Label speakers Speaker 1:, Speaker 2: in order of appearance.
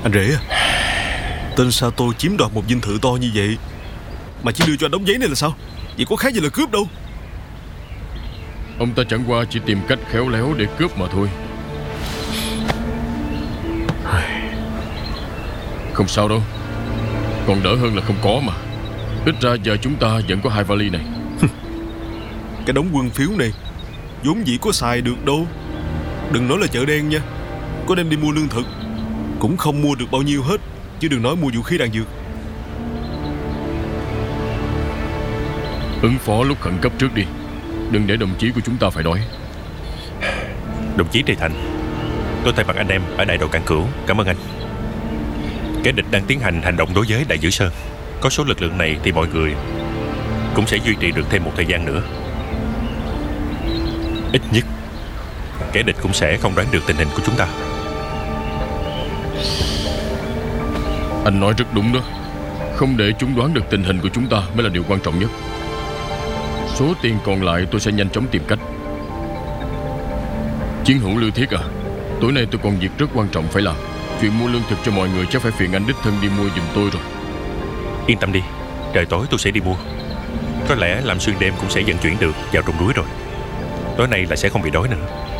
Speaker 1: Anh rể à, tên Sato chiếm đoạt một dinh thự to như vậy mà chỉ đưa cho anh đống giấy này là sao? Vậy có khác gì là cướp đâu.
Speaker 2: Ông ta chẳng qua chỉ tìm cách khéo léo để cướp mà thôi. Không sao đâu, còn đỡ hơn là không có mà. Ít ra giờ chúng ta vẫn có 2 vali này.
Speaker 1: Cái đống quân phiếu này vốn dĩ có xài được đâu. Đừng nói là chợ đen nha, có đem đi mua lương thực cũng không mua được bao nhiêu hết, chứ đừng nói mua vũ khí đạn dược.
Speaker 2: Ứng phó lúc khẩn cấp trước đi, đừng để đồng chí của chúng ta phải đói.
Speaker 3: Đồng chí Trì Thành, tôi thay mặt anh em ở đại đội Cảng Cửu cảm ơn anh. Kẻ địch đang tiến hành hành động đối với Đại Dữ Sơn. Có số lực lượng này thì mọi người cũng sẽ duy trì được thêm một thời gian nữa. Ít nhất kẻ địch cũng sẽ không đoán được tình hình của chúng ta.
Speaker 2: Anh nói rất đúng đó. Không để chúng đoán được tình hình của chúng ta mới là điều quan trọng nhất. Số tiền còn lại tôi sẽ nhanh chóng tìm cách. Chiến hữu Lưu Thiết à, tối nay tôi còn việc rất quan trọng phải làm. Chuyện mua lương thực cho mọi người chắc phải phiền anh đích thân đi mua giùm tôi rồi.
Speaker 3: Yên tâm đi, trời tối tôi sẽ đi mua. Có lẽ làm xuyên đêm cũng sẽ vận chuyển được vào trong núi rồi. Tối nay là sẽ không bị đói nữa.